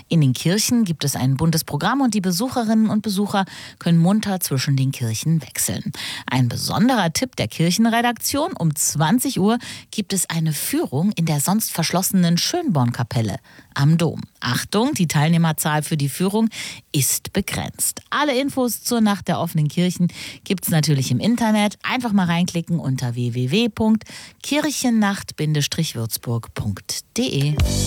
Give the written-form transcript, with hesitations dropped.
In den Kirchen gibt es ein buntes Programm und die Besucherinnen und Besucher können munter zwischen den Kirchen wechseln. Ein besonderer Tipp der Kirchenredaktion: um 20 Uhr gibt es eine Führung in der sonst verschlossenen Schönbornkapelle am Dom. Achtung, die Teilnehmerzahl für die Führung ist begrenzt. Alle Infos zur Nacht der offenen Kirchen gibt es natürlich im Internet. Einfach mal reinklicken unter www.kirchennacht-würzburg.de.